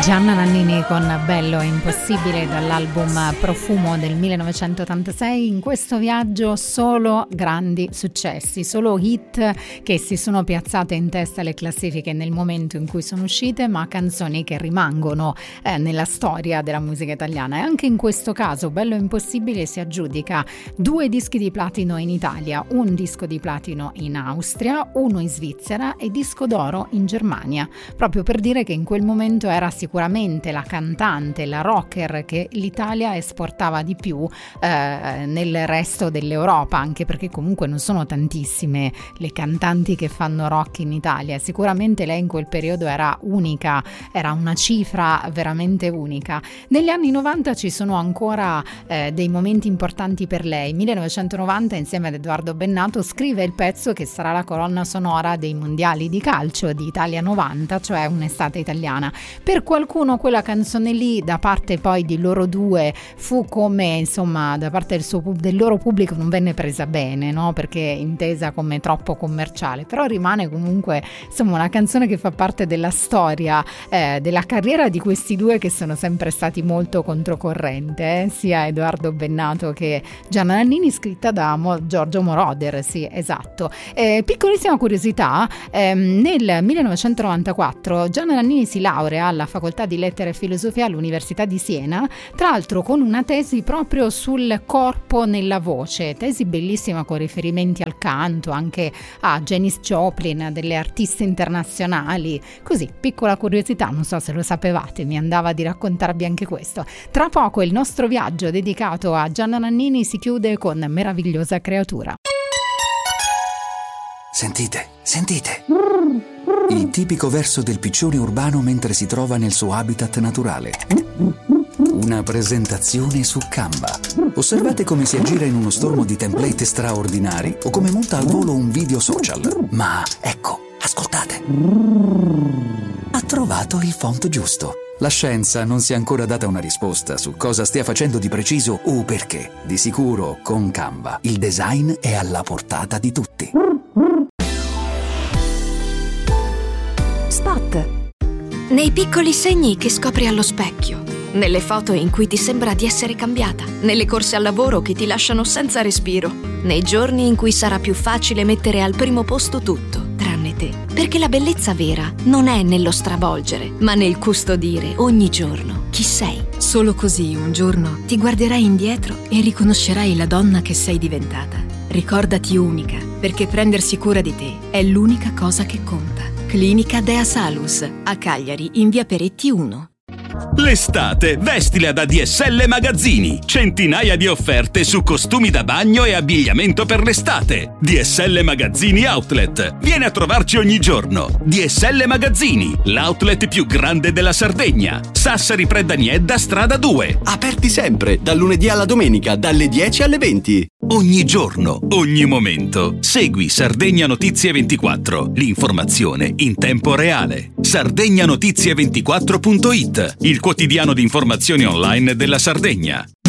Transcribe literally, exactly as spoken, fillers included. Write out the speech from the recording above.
Gianna Nannini con Bello e Impossibile dall'album Profumo del millenovecentottantasei. In questo viaggio solo grandi successi, solo hit che si sono piazzate in testa alle classifiche nel momento in cui sono uscite, ma canzoni che rimangono eh, nella storia della musica italiana. E anche in questo caso Bello e Impossibile si aggiudica due dischi di platino in Italia, un disco di platino in Austria, uno in Svizzera e disco d'oro in Germania, proprio per dire che in quel momento era sicuramente sicuramente la cantante, la rocker che l'Italia esportava di più eh, nel resto dell'Europa, anche perché comunque non sono tantissime le cantanti che fanno rock in Italia. Sicuramente lei in quel periodo era unica, era una cifra veramente unica. Negli anni novanta ci sono ancora eh, dei momenti importanti per lei. millenovecentonovanta, insieme ad Edoardo Bennato, scrive il pezzo che sarà la colonna sonora dei mondiali di calcio di Italia novanta, cioè Un'estate italiana. Per qualcuno quella canzone lì, da parte poi di loro due, fu come, insomma, da parte del, suo, del loro pubblico non venne presa bene, no? Perché intesa come troppo commerciale, però rimane comunque, insomma, una canzone che fa parte della storia eh, della carriera di questi due, che sono sempre stati molto controcorrente, eh? Sia Edoardo Bennato che Gianna Nannini, scritta da Mo- Giorgio Moroder, sì, esatto. Eh, piccolissima curiosità, ehm, nel millenovecentonovantaquattro Gianna Nannini si laurea alla Facoltà di Lettere e Filosofia all'Università di Siena, tra l'altro con una tesi proprio sul corpo nella voce, tesi bellissima con riferimenti al canto, anche a Janis Joplin, a delle artiste internazionali. Così, piccola curiosità, non so se lo sapevate, mi andava di raccontarvi anche questo. Tra poco il nostro viaggio dedicato a Gianna Nannini si chiude con Meravigliosa creatura. Sentite, sentite. Il tipico verso del piccione urbano mentre si trova nel suo habitat naturale. Una presentazione su Canva. Osservate come si aggira in uno stormo di template straordinari o come monta al volo un video social. Ma ecco, ascoltate. Ha trovato il font giusto. La scienza non si è ancora data una risposta su cosa stia facendo di preciso o perché. Di sicuro, con Canva, il design è alla portata di tutti. Spot. Nei piccoli segni che scopri allo specchio, nelle foto in cui ti sembra di essere cambiata, nelle corse al lavoro che ti lasciano senza respiro, nei giorni in cui sarà più facile mettere al primo posto tutto, tranne te. Perché la bellezza vera non è nello stravolgere, ma nel custodire ogni giorno chi sei. Solo così un giorno ti guarderai indietro e riconoscerai la donna che sei diventata. Ricordati unica, perché prendersi cura di te è l'unica cosa che conta. Clinica Dea Salus, a Cagliari, in via Peretti uno. L'estate vestila da D S L Magazzini. Centinaia di offerte su costumi da bagno e abbigliamento per l'estate. D S L Magazzini Outlet. Vieni a trovarci ogni giorno. D S L Magazzini, l'outlet più grande della Sardegna. Sassari Predaniedda, strada due. Aperti sempre, dal lunedì alla domenica, dalle dieci alle venti. Ogni giorno, ogni momento. Segui Sardegna Notizie ventiquattro. L'informazione in tempo reale. sardegna notizie ventiquattro punto it, il quotidiano di informazioni online della Sardegna.